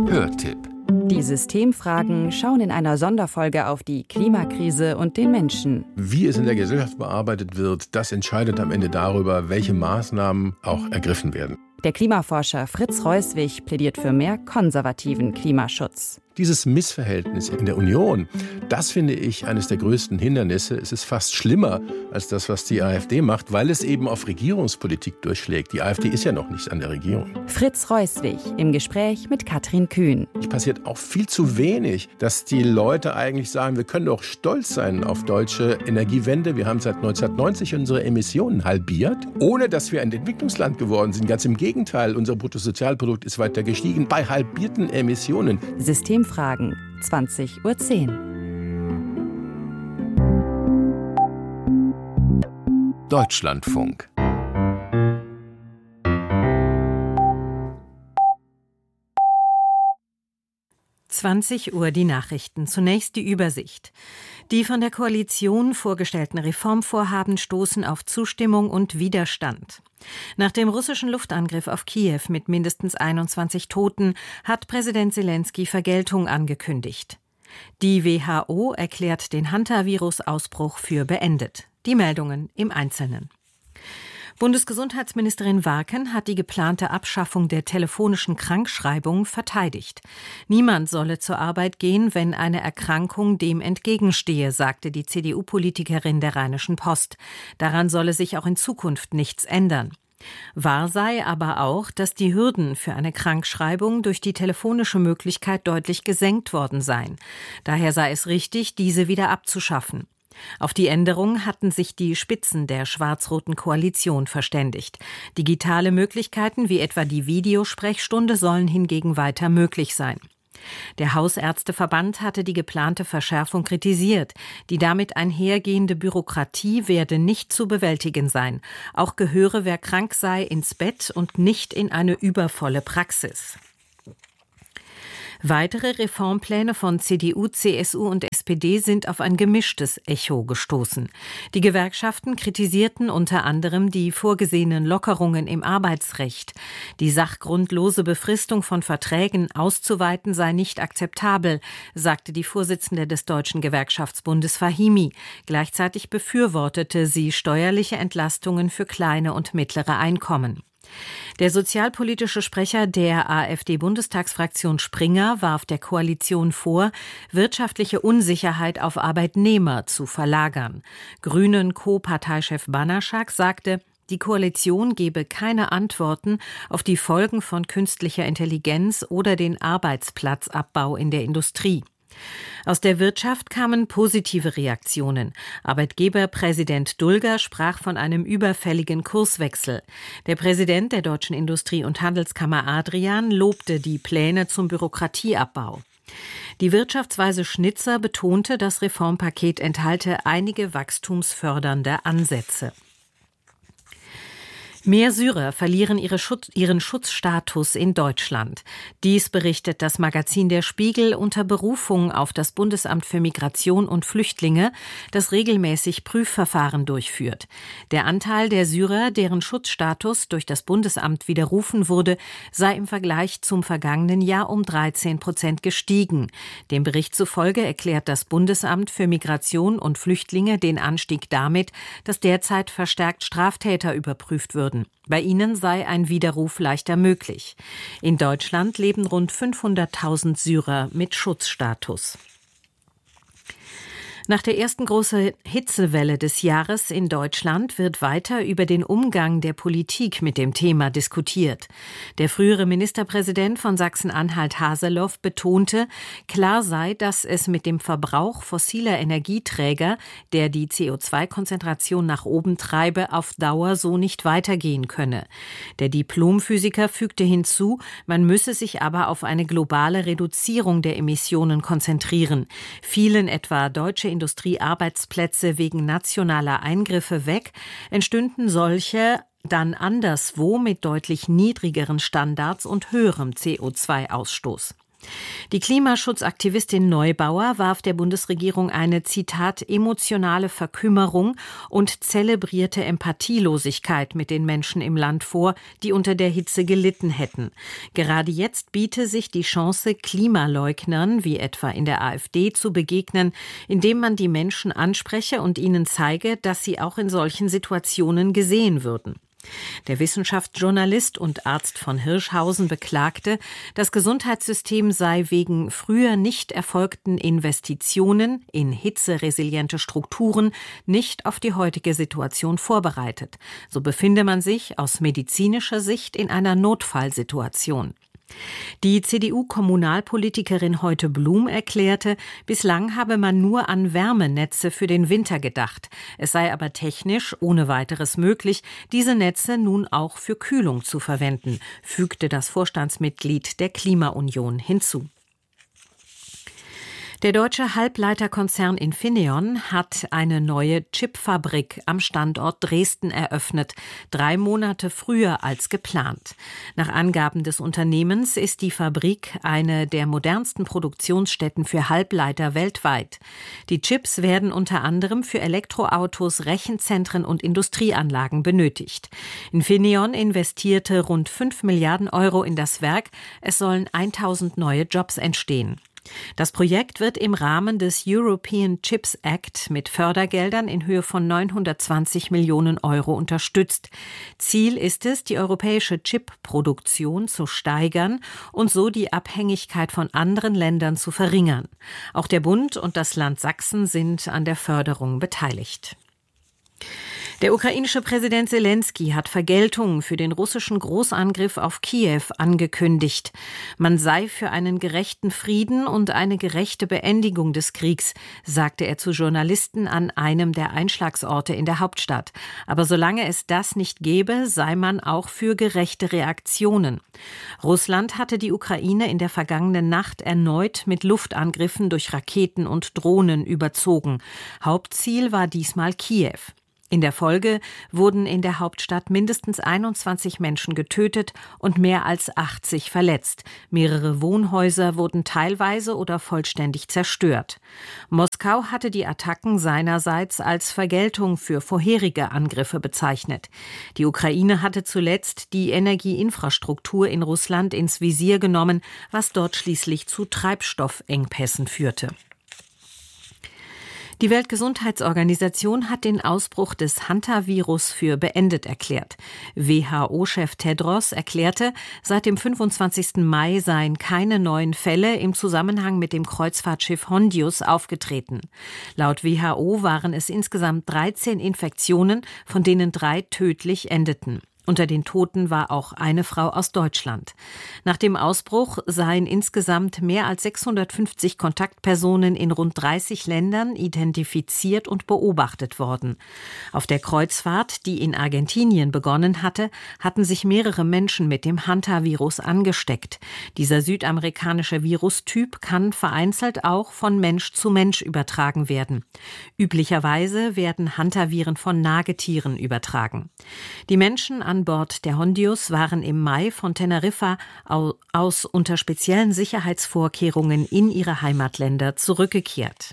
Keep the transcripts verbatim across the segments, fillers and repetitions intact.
Hörtipp. Die Systemfragen schauen in einer Sonderfolge auf die Klimakrise und den Menschen. Wie es in der Gesellschaft bearbeitet wird, das entscheidet am Ende darüber, welche Maßnahmen auch ergriffen werden. Der Klimaforscher Fritz Reuswig plädiert für mehr konservativen Klimaschutz. Dieses Missverhältnis in der Union, das finde ich eines der größten Hindernisse. Es ist fast schlimmer als das, was die AfD macht, weil es eben auf Regierungspolitik durchschlägt. Die AfD ist ja noch nicht an der Regierung. Fritz Reuswig im Gespräch mit Katrin Kühn. Es passiert auch viel zu wenig, dass die Leute eigentlich sagen, wir können doch stolz sein auf deutsche Energiewende. Wir haben seit neunzehnhundertneunzig unsere Emissionen halbiert, ohne dass wir ein Entwicklungsland geworden sind. Ganz im Gegenteil, unser Bruttosozialprodukt ist weiter gestiegen bei halbierten Emissionen. Systemfragen, zwanzig Uhr zehn. Deutschlandfunk. zwanzig Uhr die Nachrichten. Zunächst die Übersicht. Die von der Koalition vorgestellten Reformvorhaben stoßen auf Zustimmung und Widerstand. Nach dem russischen Luftangriff auf Kiew mit mindestens einundzwanzig Toten hat Präsident Selenskyj Vergeltung angekündigt. Die W H O erklärt den Hantavirus-Ausbruch für beendet. Die Meldungen im Einzelnen. Bundesgesundheitsministerin Warken hat die geplante Abschaffung der telefonischen Krankschreibung verteidigt. Niemand solle zur Arbeit gehen, wenn eine Erkrankung dem entgegenstehe, sagte die C D U-Politikerin der Rheinischen Post. Daran solle sich auch in Zukunft nichts ändern. Wahr sei aber auch, dass die Hürden für eine Krankschreibung durch die telefonische Möglichkeit deutlich gesenkt worden seien. Daher sei es richtig, diese wieder abzuschaffen. Auf die Änderung hatten sich die Spitzen der schwarz-roten Koalition verständigt. Digitale Möglichkeiten wie etwa die Videosprechstunde sollen hingegen weiter möglich sein. Der Hausärzteverband hatte die geplante Verschärfung kritisiert. Die damit einhergehende Bürokratie werde nicht zu bewältigen sein. Auch gehöre, wer krank sei, ins Bett und nicht in eine übervolle Praxis. Weitere Reformpläne von C D U, C S U und S P D sind auf ein gemischtes Echo gestoßen. Die Gewerkschaften kritisierten unter anderem die vorgesehenen Lockerungen im Arbeitsrecht. Die sachgrundlose Befristung von Verträgen auszuweiten sei nicht akzeptabel, sagte die Vorsitzende des Deutschen Gewerkschaftsbundes Fahimi. Gleichzeitig befürwortete sie steuerliche Entlastungen für kleine und mittlere Einkommen. Der sozialpolitische Sprecher der AfD-Bundestagsfraktion Springer warf der Koalition vor, wirtschaftliche Unsicherheit auf Arbeitnehmer zu verlagern. Grünen-Co-Parteichef Banaschak sagte, die Koalition gebe keine Antworten auf die Folgen von künstlicher Intelligenz oder den Arbeitsplatzabbau in der Industrie. Aus der Wirtschaft kamen positive Reaktionen. Arbeitgeberpräsident Dulger sprach von einem überfälligen Kurswechsel. Der Präsident der Deutschen Industrie- und Handelskammer Adrian lobte die Pläne zum Bürokratieabbau. Die Wirtschaftsweise Schnitzer betonte, das Reformpaket enthalte einige wachstumsfördernde Ansätze. Mehr Syrer verlieren ihre Schutz, ihren Schutzstatus in Deutschland. Dies berichtet das Magazin Der Spiegel unter Berufung auf das Bundesamt für Migration und Flüchtlinge, das regelmäßig Prüfverfahren durchführt. Der Anteil der Syrer, deren Schutzstatus durch das Bundesamt widerrufen wurde, sei im Vergleich zum vergangenen Jahr um dreizehn Prozent gestiegen. Dem Bericht zufolge erklärt das Bundesamt für Migration und Flüchtlinge den Anstieg damit, dass derzeit verstärkt Straftäter überprüft würden. Bei ihnen sei ein Widerruf leichter möglich. In Deutschland leben rund fünfhunderttausend Syrer mit Schutzstatus. Nach der ersten großen Hitzewelle des Jahres in Deutschland wird weiter über den Umgang der Politik mit dem Thema diskutiert. Der frühere Ministerpräsident von Sachsen-Anhalt Haseloff betonte, klar sei, dass es mit dem Verbrauch fossiler Energieträger, der die C O zwei Konzentration nach oben treibe, auf Dauer so nicht weitergehen könne. Der Diplomphysiker fügte hinzu, man müsse sich aber auf eine globale Reduzierung der Emissionen konzentrieren. Vielen etwa deutsche Industriearbeitsplätze wegen nationaler Eingriffe weg, entstünden solche dann anderswo mit deutlich niedrigeren Standards und höherem C O zwei Ausstoß. Die Klimaschutzaktivistin Neubauer warf der Bundesregierung eine, Zitat, emotionale Verkümmerung und zelebrierte Empathielosigkeit mit den Menschen im Land vor, die unter der Hitze gelitten hätten. Gerade jetzt biete sich die Chance, Klimaleugnern, wie etwa in der AfD, zu begegnen, indem man die Menschen anspreche und ihnen zeige, dass sie auch in solchen Situationen gesehen würden. Der Wissenschaftsjournalist und Arzt von Hirschhausen beklagte, das Gesundheitssystem sei wegen früher nicht erfolgten Investitionen in hitzeresiliente Strukturen nicht auf die heutige Situation vorbereitet. So befinde man sich aus medizinischer Sicht in einer Notfallsituation. Die C D U-Kommunalpolitikerin Heute Blum erklärte, bislang habe man nur an Wärmenetze für den Winter gedacht. Es sei aber technisch ohne weiteres möglich, diese Netze nun auch für Kühlung zu verwenden, fügte das Vorstandsmitglied der Klimaunion hinzu. Der deutsche Halbleiterkonzern Infineon hat eine neue Chipfabrik am Standort Dresden eröffnet, drei Monate früher als geplant. Nach Angaben des Unternehmens ist die Fabrik eine der modernsten Produktionsstätten für Halbleiter weltweit. Die Chips werden unter anderem für Elektroautos, Rechenzentren und Industrieanlagen benötigt. Infineon investierte rund fünf Milliarden Euro in das Werk. Es sollen tausend neue Jobs entstehen. Das Projekt wird im Rahmen des European Chips Act mit Fördergeldern in Höhe von neunhundertzwanzig Millionen Euro unterstützt. Ziel ist es, die europäische Chip-Produktion zu steigern und so die Abhängigkeit von anderen Ländern zu verringern. Auch der Bund und das Land Sachsen sind an der Förderung beteiligt. Der ukrainische Präsident Selenskyj hat Vergeltung für den russischen Großangriff auf Kiew angekündigt. Man sei für einen gerechten Frieden und eine gerechte Beendigung des Kriegs, sagte er zu Journalisten an einem der Einschlagsorte in der Hauptstadt. Aber solange es das nicht gäbe, sei man auch für gerechte Reaktionen. Russland hatte die Ukraine in der vergangenen Nacht erneut mit Luftangriffen durch Raketen und Drohnen überzogen. Hauptziel war diesmal Kiew. In der Folge wurden in der Hauptstadt mindestens einundzwanzig Menschen getötet und mehr als achtzig verletzt. Mehrere Wohnhäuser wurden teilweise oder vollständig zerstört. Moskau hatte die Attacken seinerseits als Vergeltung für vorherige Angriffe bezeichnet. Die Ukraine hatte zuletzt die Energieinfrastruktur in Russland ins Visier genommen, was dort schließlich zu Treibstoffengpässen führte. Die Weltgesundheitsorganisation hat den Ausbruch des Hantavirus für beendet erklärt. W H O-Chef Tedros erklärte, seit dem fünfundzwanzigsten Mai seien keine neuen Fälle im Zusammenhang mit dem Kreuzfahrtschiff Hondius aufgetreten. Laut W H O waren es insgesamt dreizehn Infektionen, von denen drei tödlich endeten. Unter den Toten war auch eine Frau aus Deutschland. Nach dem Ausbruch seien insgesamt mehr als sechshundertfünfzig Kontaktpersonen in rund dreißig Ländern identifiziert und beobachtet worden. Auf der Kreuzfahrt, die in Argentinien begonnen hatte, hatten sich mehrere Menschen mit dem Hantavirus angesteckt. Dieser südamerikanische Virustyp kann vereinzelt auch von Mensch zu Mensch übertragen werden. Üblicherweise werden Hantaviren von Nagetieren übertragen. Die Menschen an Bord der Hondius waren im Mai von Teneriffa aus unter speziellen Sicherheitsvorkehrungen in ihre Heimatländer zurückgekehrt.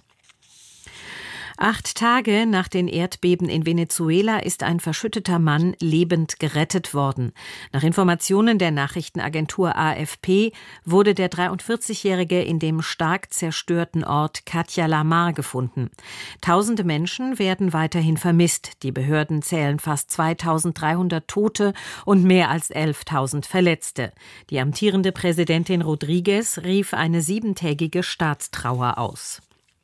Acht Tage nach den Erdbeben in Venezuela ist ein verschütteter Mann lebend gerettet worden. Nach Informationen der Nachrichtenagentur A F P wurde der dreiundvierzigjährige in dem stark zerstörten Ort Catia-La-Mar gefunden. Tausende Menschen werden weiterhin vermisst. Die Behörden zählen fast zweitausenddreihundert Tote und mehr als elftausend Verletzte. Die amtierende Präsidentin Rodriguez rief eine siebentägige Staatstrauer aus.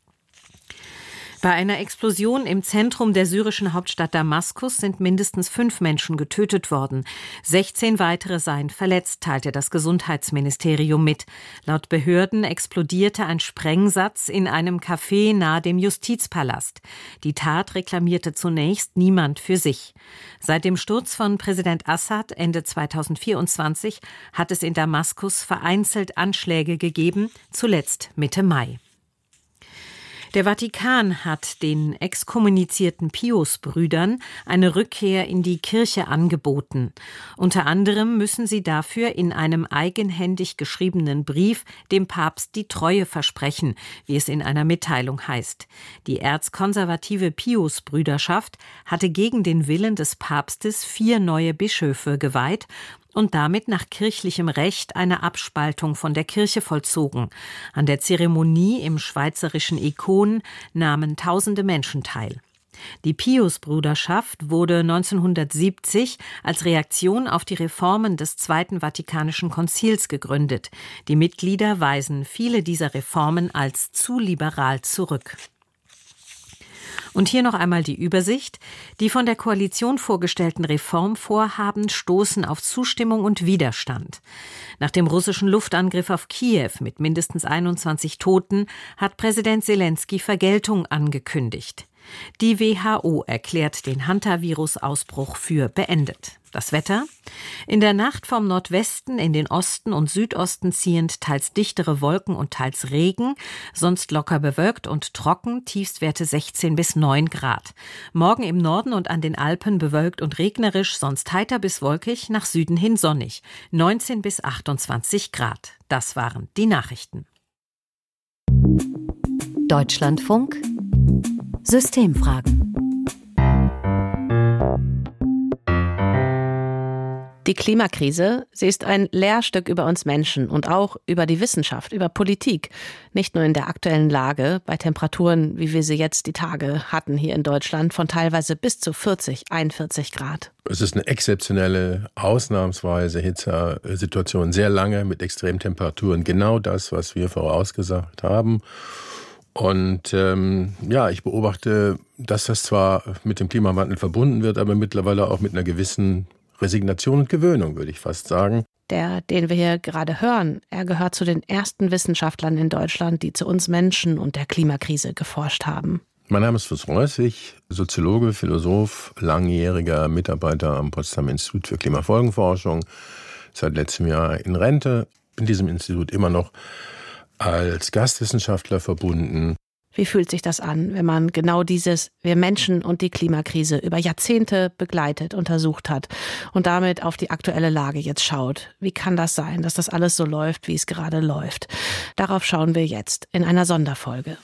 Bei einer Explosion im Zentrum der syrischen Hauptstadt Damaskus sind mindestens fünf Menschen getötet worden. sechzehn weitere seien verletzt, teilte das Gesundheitsministerium mit. Laut Behörden explodierte ein Sprengsatz in einem Café nahe dem Justizpalast. Die Tat reklamierte zunächst niemand für sich. Seit dem Sturz von Präsident Assad Ende zweitausendvierundzwanzig hat es in Damaskus vereinzelt Anschläge gegeben, zuletzt Mitte Mai. Der Vatikan hat den exkommunizierten Pius-Brüdern eine Rückkehr in die Kirche angeboten. Unter anderem müssen sie dafür in einem eigenhändig geschriebenen Brief dem Papst die Treue versprechen, wie es in einer Mitteilung heißt. Die erzkonservative Pius-Brüderschaft hatte gegen den Willen des Papstes vier neue Bischöfe geweiht und damit nach kirchlichem Recht eine Abspaltung von der Kirche vollzogen. An der Zeremonie im schweizerischen Ikon nahmen tausende Menschen teil. Die Pius-Brüderschaft wurde neunzehnhundertsiebzig als Reaktion auf die Reformen des Zweiten Vatikanischen Konzils gegründet. Die Mitglieder weisen viele dieser Reformen als zu liberal zurück. Und hier noch einmal die Übersicht. Die von der Koalition vorgestellten Reformvorhaben stoßen auf Zustimmung und Widerstand. Nach dem russischen Luftangriff auf Kiew mit mindestens einundzwanzig Toten hat Präsident Selenskyj Vergeltung angekündigt. Die W H O erklärt den Hantavirus-Ausbruch für beendet. Das Wetter? In der Nacht vom Nordwesten in den Osten und Südosten ziehend teils dichtere Wolken und teils Regen, sonst locker bewölkt und trocken, Tiefstwerte sechzehn bis neun Grad. Morgen im Norden und an den Alpen bewölkt und regnerisch, sonst heiter bis wolkig, nach Süden hin sonnig, neunzehn bis achtundzwanzig Grad. Das waren die Nachrichten. Deutschlandfunk Systemfragen. Die Klimakrise, sie ist ein Lehrstück über uns Menschen und auch über die Wissenschaft, über Politik. Nicht nur in der aktuellen Lage, bei Temperaturen, wie wir sie jetzt die Tage hatten hier in Deutschland, von teilweise bis zu vierzig, einundvierzig Grad. Es ist eine exzeptionelle, ausnahmsweise Hitzesituation, sehr lange mit Extremtemperaturen. Genau das, was wir vorausgesagt haben. Und ähm, ja, ich beobachte, dass das zwar mit dem Klimawandel verbunden wird, aber mittlerweile auch mit einer gewissen Resignation und Gewöhnung, würde ich fast sagen. Der, den wir hier gerade hören, er gehört zu den ersten Wissenschaftlern in Deutschland, die zu uns Menschen und der Klimakrise geforscht haben. Mein Name ist Fritz Reuswig, Soziologe, Philosoph, langjähriger Mitarbeiter am Potsdamer Institut für Klimafolgenforschung, seit letztem Jahr in Rente, in diesem Institut immer noch als Gastwissenschaftler verbunden. Wie fühlt sich das an, wenn man genau dieses, wir Menschen und die Klimakrise über Jahrzehnte begleitet, untersucht hat und damit auf die aktuelle Lage jetzt schaut? Wie kann das sein, dass das alles so läuft, wie es gerade läuft? Darauf schauen wir jetzt in einer Sonderfolge.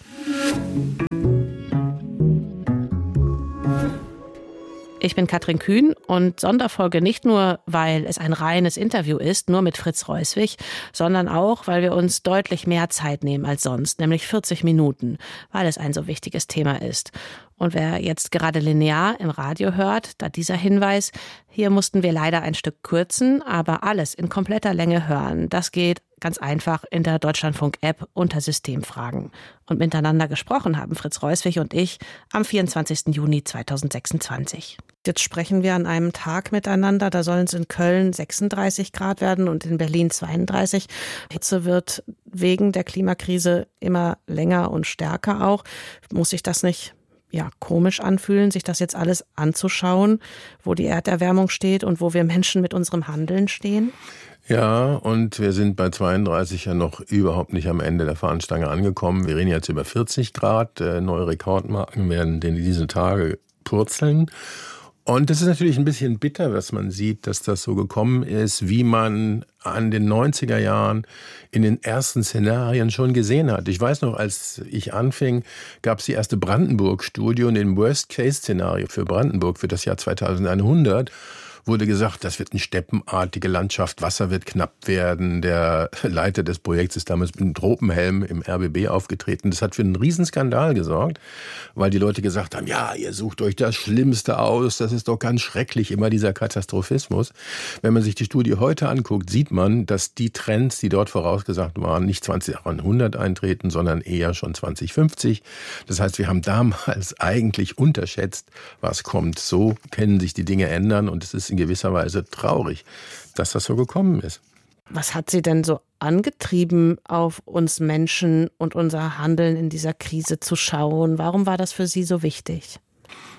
Ich bin Katrin Kühn und Sonderfolge nicht nur, weil es ein reines Interview ist, nur mit Fritz Reuswig, sondern auch, weil wir uns deutlich mehr Zeit nehmen als sonst, nämlich vierzig Minuten, weil es ein so wichtiges Thema ist. Und wer jetzt gerade linear im Radio hört, da dieser Hinweis, hier mussten wir leider ein Stück kürzen, aber alles in kompletter Länge hören. Das geht ganz einfach in der Deutschlandfunk-App unter Systemfragen. Und miteinander gesprochen haben Fritz Reuswig und ich am vierundzwanzigsten Juni zweitausendsechsundzwanzig. Jetzt sprechen wir an einem Tag miteinander, da sollen es in Köln sechsunddreißig Grad werden und in Berlin zweiunddreißig. Hitze wird wegen der Klimakrise immer länger und stärker auch. Muss sich das nicht ja komisch anfühlen, sich das jetzt alles anzuschauen, wo die Erderwärmung steht und wo wir Menschen mit unserem Handeln stehen? Ja, und wir sind bei zweiunddreißig ja noch überhaupt nicht am Ende der Fahnenstange angekommen. Wir reden jetzt über vierzig Grad. Neue Rekordmarken werden in diesen Tagen purzeln. Und das ist natürlich ein bisschen bitter, dass man sieht, dass das so gekommen ist, wie man an den neunziger Jahren in den ersten Szenarien schon gesehen hat. Ich weiß noch, als ich anfing, gab es die erste Brandenburg-Studie und im Worst-Case-Szenario für Brandenburg für das Jahr zweitausendeinhundert wurde gesagt, das wird eine steppenartige Landschaft, Wasser wird knapp werden. Der Leiter des Projekts ist damals mit einem Tropenhelm im R B B aufgetreten. Das hat für einen Riesenskandal gesorgt, weil die Leute gesagt haben, ja, ihr sucht euch das Schlimmste aus, das ist doch ganz schrecklich, immer dieser Katastrophismus. Wenn man sich die Studie heute anguckt, sieht man, dass die Trends, die dort vorausgesagt waren, nicht zweitausendeinhundert eintreten, sondern eher schon zweitausendfünfzig. Das heißt, wir haben damals eigentlich unterschätzt, was kommt. So können sich die Dinge ändern und es ist in gewisser Weise traurig, dass das so gekommen ist. Was hat Sie denn so angetrieben, auf uns Menschen und unser Handeln in dieser Krise zu schauen? Warum war das für Sie so wichtig?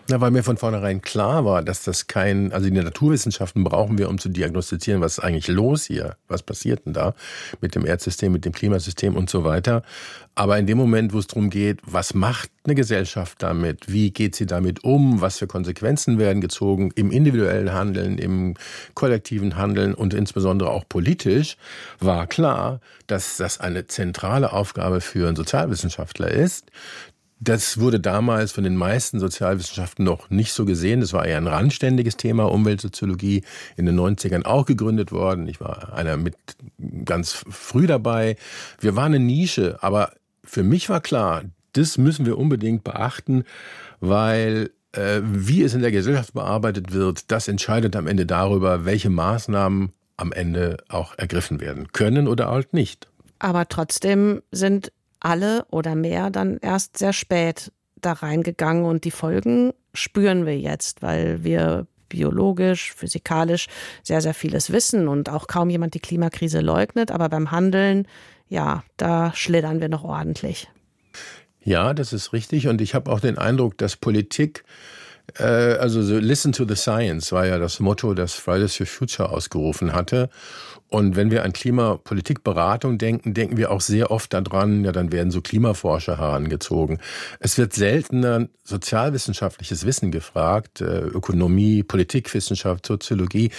Ja, weil mir von vornherein klar war, dass das kein, also die Naturwissenschaften brauchen wir, um zu diagnostizieren, was ist eigentlich los hier, was passiert denn da mit dem Erdsystem, mit dem Klimasystem und so weiter. Aber in dem Moment, wo es darum geht, was macht eine Gesellschaft damit, wie geht sie damit um, was für Konsequenzen werden gezogen im individuellen Handeln, im kollektiven Handeln und insbesondere auch politisch, war klar, dass das eine zentrale Aufgabe für einen Sozialwissenschaftler ist. Das wurde damals von den meisten Sozialwissenschaften noch nicht so gesehen. Das war eher ein randständiges Thema, Umweltsoziologie, in den neunzigern auch gegründet worden. Ich war einer mit ganz früh dabei. Wir waren eine Nische, aber für mich war klar, das müssen wir unbedingt beachten, weil äh, wie es in der Gesellschaft bearbeitet wird, das entscheidet am Ende darüber, welche Maßnahmen am Ende auch ergriffen werden können oder halt nicht. Aber trotzdem sind alle oder mehr dann erst sehr spät da reingegangen und die Folgen spüren wir jetzt, weil wir biologisch, physikalisch sehr, sehr vieles wissen und auch kaum jemand die Klimakrise leugnet, aber beim Handeln, ja, da schlittern wir noch ordentlich. Ja, das ist richtig und ich habe auch den Eindruck, dass Politik, äh, also so listen to the science war ja das Motto, das Fridays for Future ausgerufen hatte. Und wenn wir an Klimapolitikberatung denken, denken wir auch sehr oft daran, ja, dann werden so Klimaforscher herangezogen. Es wird seltener sozialwissenschaftliches Wissen gefragt, Ökonomie, Politikwissenschaft, Soziologie,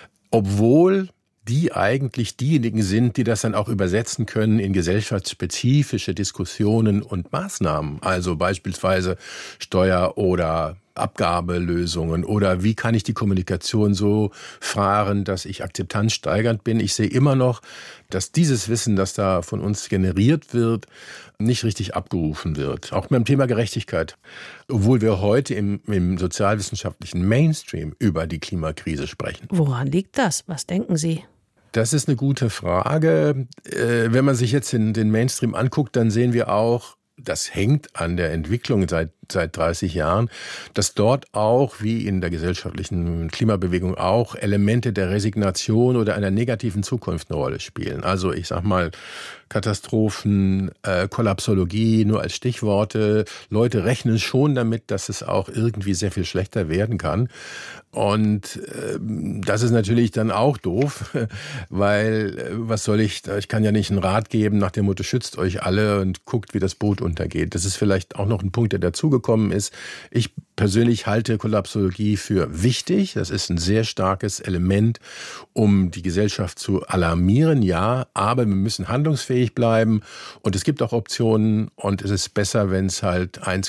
obwohl die eigentlich diejenigen sind, die das dann auch übersetzen können in gesellschaftsspezifische Diskussionen und Maßnahmen. Also beispielsweise Steuer- oder Abgabelösungen oder wie kann ich die Kommunikation so fahren, dass ich akzeptanzsteigernd bin. Ich sehe immer noch, dass dieses Wissen, das da von uns generiert wird, nicht richtig abgerufen wird. Auch beim Thema Gerechtigkeit. Obwohl wir heute im, im sozialwissenschaftlichen Mainstream über die Klimakrise sprechen. Woran liegt das? Was denken Sie? Das ist eine gute Frage. Wenn man sich jetzt den, den Mainstream anguckt, dann sehen wir auch, das hängt an der Entwicklung seit, seit dreißig Jahren, dass dort auch, wie in der gesellschaftlichen Klimabewegung auch, Elemente der Resignation oder einer negativen Zukunft eine Rolle spielen. Also ich sag mal, Katastrophen, äh, Kollapsologie, nur als Stichworte. Leute rechnen schon damit, dass es auch irgendwie sehr viel schlechter werden kann. Und äh, das ist natürlich dann auch doof, weil äh, was soll ich, ich kann ja nicht einen Rat geben nach dem Motto, schützt euch alle und guckt, wie das Boot untergeht. Das ist vielleicht auch noch ein Punkt, der dazugekommen ist. Ich persönlich halte Kollapsologie für wichtig. Das ist ein sehr starkes Element, um die Gesellschaft zu alarmieren, ja, aber wir müssen handlungsfähig bleiben und es gibt auch Optionen und es ist besser, wenn es halt eins